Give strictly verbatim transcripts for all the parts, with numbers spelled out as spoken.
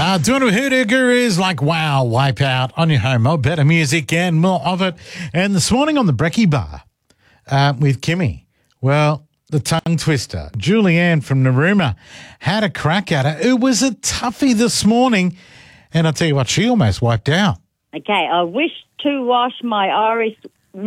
Uh, doing a Hoodoo Gurus like Wow, Wipeout on your home. Oh, better music and more of it. And this morning on the Brekkie Bar uh, with Kimmy, well, the tongue twister, Julianne from Narooma, had a crack at it. It was a toughie this morning. And I'll tell you what, she almost wiped out. Okay, I wish to wash my Irish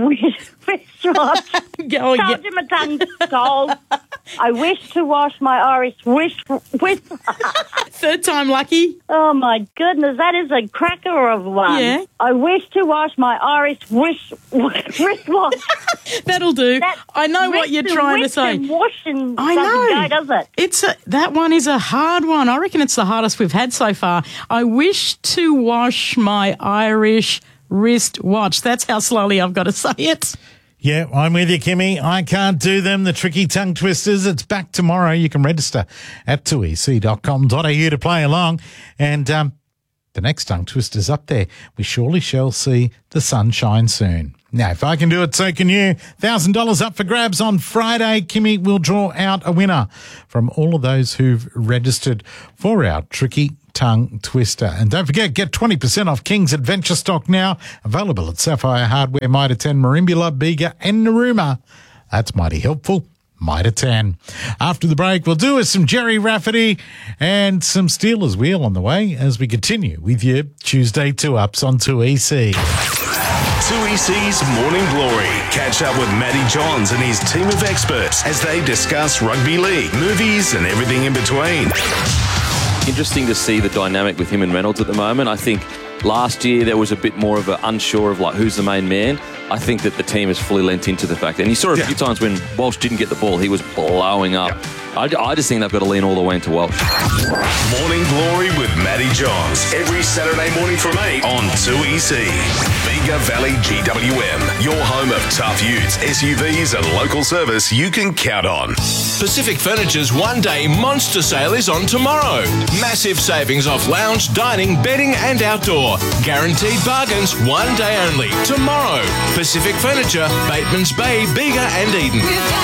wristwatch. Go again. Told you my tongue's cold. I wish to wash my Irish wish with. Third time lucky. Oh my goodness, that is a cracker of one. Yeah. I wish to wash my Irish wish wristwatch. That'll do. That I know what you're rinse and trying to wish say. and wash and I doesn't know. go, does it? It's a, that one is a hard one. I reckon it's the hardest we've had so far. I wish to wash my Irish wristwatch. That's how slowly I've got to say it. Yeah, I'm with you, Kimmy. I can't do them, the tricky tongue twisters. It's back tomorrow. You can register at two e c dot com dot a u to play along. And um, the next tongue twister's up there. We surely shall see the sunshine soon. Now, if I can do it, so can you. one thousand dollars up for grabs on Friday. Kimmy will draw out a winner from all of those who've registered for our tricky tongue twister. And don't forget, get twenty percent off King's Adventure stock now. Available at Sapphire Hardware, Mitre ten, Merimbula, Bega and Narooma. That's mighty helpful. Mitre ten. After the break, we'll do with some Jerry Rafferty and some Steelers Wheel on the way as we continue with your Tuesday two-ups on two E C. two E C's Morning Glory. Catch up with Matty Johns and his team of experts as they discuss rugby league, movies and everything in between. Interesting to see the dynamic with him and Reynolds at the moment. I think last year there was a bit more of an unsure of like who's the main man. I think that the team has fully lent into the fact, and you saw a Yeah. few times when Walsh didn't get the ball, he was blowing up. Yeah. I, I just think they've got to lean all the way into Walsh. Morning Glory with Matty Johns. Every Saturday morning from eight on two E C. Bega Valley G W M. Your home of tough utes, S U Vs and local service you can count on. Pacific Furniture's one-day monster sale is on tomorrow. Massive savings off lounge, dining, bedding and outdoor. Guaranteed bargains one day only. Tomorrow. Pacific Furniture, Bateman's Bay, Bega and Eden.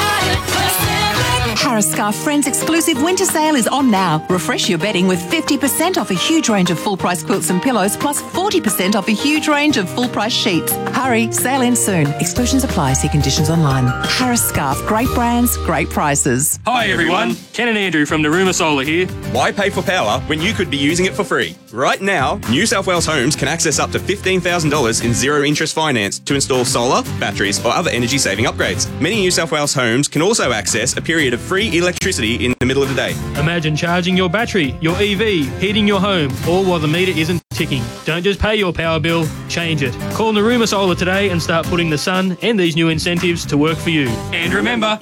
Harris Scarf Friends exclusive winter sale is on now. Refresh your bedding with fifty percent off a huge range of full-price quilts and pillows, plus forty percent off a huge range of full-price sheets. Hurry, sale ends soon. Exclusions apply. See conditions online. Harris Scarf, great brands, great prices. Hi everyone, Ken and Andrew from Narooma Solar here. Why pay for power when you could be using it for free? Right now, New South Wales Homes can access up to fifteen thousand dollars in zero-interest finance to install solar, batteries or other energy-saving upgrades. Many New South Wales homes can also access a period of free electricity in the middle of the day. Imagine charging your battery, your E V, heating your home, all while the meter isn't ticking. Don't just pay your power bill, change it. Call Narooma Solar today and start putting the sun and these new incentives to work for you. And remember,